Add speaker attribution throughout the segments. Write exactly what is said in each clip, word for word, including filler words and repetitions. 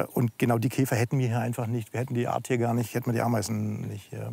Speaker 1: und genau die Käfer hätten wir hier einfach nicht. Wir hätten die Art hier gar nicht, hätten wir die Ameisen nicht hier.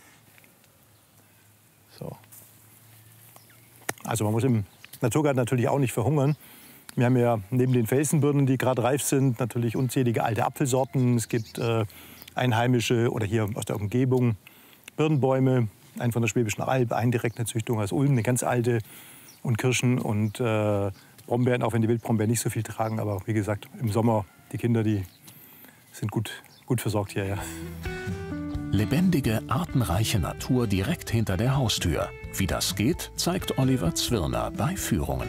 Speaker 1: So. Also man muss im Naturgarten natürlich auch nicht verhungern. Wir haben ja neben den Felsenbirnen, die gerade reif sind, natürlich unzählige alte Apfelsorten. Es gibt äh, einheimische oder hier aus der Umgebung Birnbäume, einen von der Schwäbischen Alb, einen direkt eine Züchtung aus Ulm, eine ganz alte, und Kirschen und äh, Brombeeren, auch wenn die Wildbrombeeren nicht so viel tragen. Aber wie gesagt, im Sommer, die Kinder, die sind gut, gut versorgt hier. Ja.
Speaker 2: Lebendige, artenreiche Natur direkt hinter der Haustür. Wie das geht, zeigt Oliver Zwirner bei Führungen.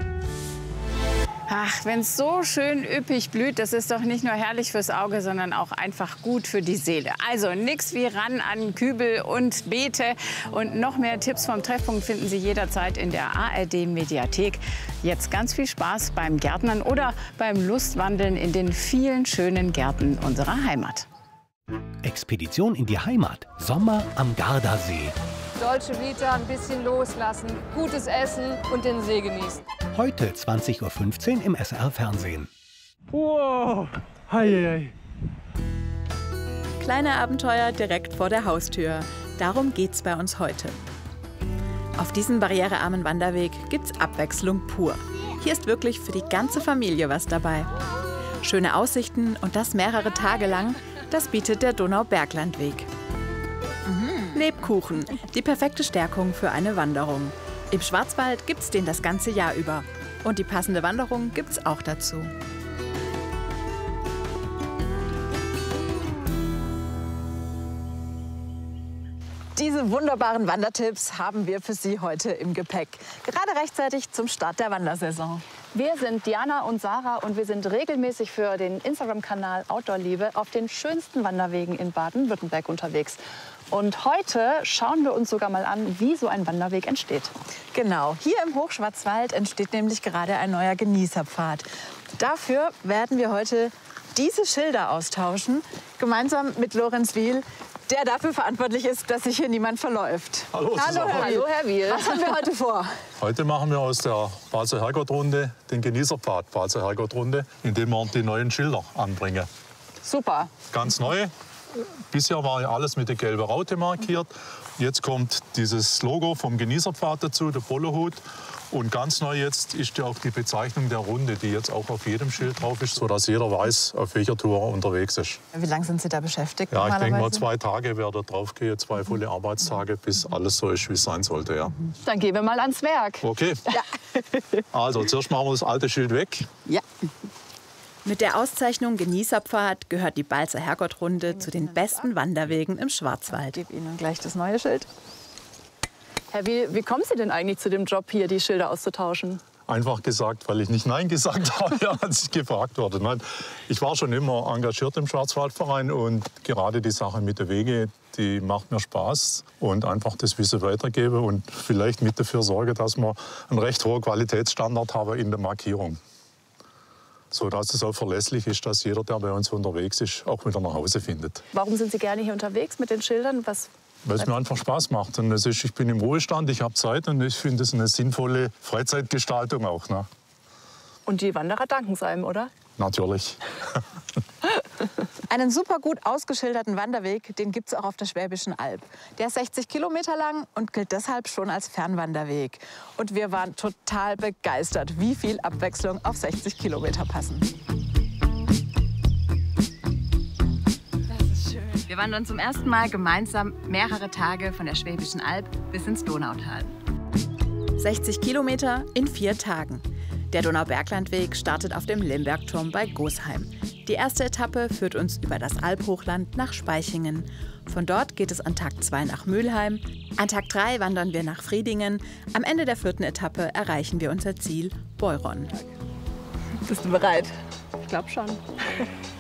Speaker 3: Ach, wenn es so schön üppig blüht, das ist doch nicht nur herrlich fürs Auge, sondern auch einfach gut für die Seele. Also nix wie ran an Kübel und Beete. Und noch mehr Tipps vom Treffpunkt finden Sie jederzeit in der A R D-Mediathek. Jetzt ganz viel Spaß beim Gärtnern oder beim Lustwandeln in den vielen schönen Gärten unserer Heimat.
Speaker 4: Expedition in die Heimat. Sommer am Gardasee.
Speaker 5: Dolce Vita, ein bisschen loslassen, gutes Essen und den See genießen.
Speaker 4: Heute zwanzig Uhr fünfzehn im S R Fernsehen.
Speaker 6: Wow! Hei, hei.
Speaker 7: Kleine Abenteuer direkt vor der Haustür. Darum geht's bei uns heute. Auf diesem barrierearmen Wanderweg gibt's Abwechslung pur. Hier ist wirklich für die ganze Familie was dabei. Schöne Aussichten und das mehrere Tage lang, das bietet der Donauberglandweg. Lebkuchen, die perfekte Stärkung für eine Wanderung. Im Schwarzwald gibt's den das ganze Jahr über. Und die passende Wanderung gibt's auch dazu. Diese wunderbaren Wandertipps haben wir für Sie heute im Gepäck. Gerade rechtzeitig zum Start der Wandersaison.
Speaker 8: Wir sind Diana und Sarah und wir sind regelmäßig für den Instagram-Kanal Outdoor Liebe auf den schönsten Wanderwegen in Baden-Württemberg unterwegs. Und heute schauen wir uns sogar mal an, wie so ein Wanderweg entsteht.
Speaker 7: Genau, hier im Hochschwarzwald entsteht nämlich gerade ein neuer Genießerpfad. Dafür werden wir heute diese Schilder austauschen, gemeinsam mit Lorenz Wiel, der dafür verantwortlich ist, dass sich hier niemand verläuft.
Speaker 9: Hallo,
Speaker 7: Hallo, Herr Wiel.
Speaker 8: Hallo, Herr Wiel.
Speaker 7: Was haben wir heute vor?
Speaker 9: Heute machen wir aus der Balzer Herrgottrunde den Genießerpfad Balzer Herrgottrunde, indem wir die neuen Schilder anbringen.
Speaker 8: Super.
Speaker 9: Ganz neu. Bisher war ja alles mit der gelben Raute markiert. Jetzt kommt dieses Logo vom Genießerpfad dazu, der Polohut. Und ganz neu jetzt ist ja auch die Bezeichnung der Runde, die jetzt auch auf jedem Schild drauf ist, sodass jeder weiß, auf welcher Tour er unterwegs ist.
Speaker 7: Wie lange sind Sie da beschäftigt?
Speaker 9: Ja, ich denke mal, zwei Tage werde drauf gehen, zwei volle Arbeitstage, bis alles so ist, wie es sein sollte. Ja.
Speaker 8: Dann gehen wir mal ans Werk.
Speaker 9: Okay.
Speaker 7: Ja.
Speaker 9: Also, zuerst machen wir das alte Schild weg.
Speaker 7: Ja. Mit der Auszeichnung Genießerpfad gehört die Balzer Herrgottrunde zu den besten Wanderwegen im Schwarzwald.
Speaker 8: Ich gebe Ihnen gleich das neue Schild. Herr Wiel, wie kommen Sie denn eigentlich zu dem Job, hier die Schilder auszutauschen?
Speaker 9: Einfach gesagt, weil ich nicht Nein gesagt habe, als ich gefragt wurde. Nein, ich war schon immer engagiert im Schwarzwaldverein und gerade die Sache mit den Wegen, die macht mir Spaß. Und einfach das Wissen weitergebe und vielleicht mit dafür sorge, dass wir einen recht hohen Qualitätsstandard haben in der Markierung. So dass es auch verlässlich ist, dass jeder, der bei uns unterwegs ist, auch wieder nach Hause findet.
Speaker 8: Warum sind Sie gerne hier unterwegs mit den Schildern? Was
Speaker 9: Weil es mir einfach Spaß macht. Und es ist, ich bin im Ruhestand, ich habe Zeit und ich finde es eine sinnvolle Freizeitgestaltung auch. Ne?
Speaker 8: Und die Wanderer danken es einem, oder?
Speaker 9: Natürlich.
Speaker 7: Einen super gut ausgeschilderten Wanderweg, den gibt es auch auf der Schwäbischen Alb. Der ist sechzig Kilometer lang und gilt deshalb schon als Fernwanderweg. Und wir waren total begeistert, wie viel Abwechslung auf sechzig Kilometer passen. Wir wandern zum ersten Mal gemeinsam mehrere Tage von der Schwäbischen Alb bis ins Donautal. sechzig Kilometer in vier Tagen. Der Donauberglandweg startet auf dem Limbergturm bei Gosheim. Die erste Etappe führt uns über das Albhochland nach Spaichingen. Von dort geht es an Tag zwei nach Mülheim. An Tag drei wandern wir nach Friedingen. Am Ende der vierten Etappe erreichen wir unser Ziel Beuron.
Speaker 8: Bist du bereit? Ich glaube schon.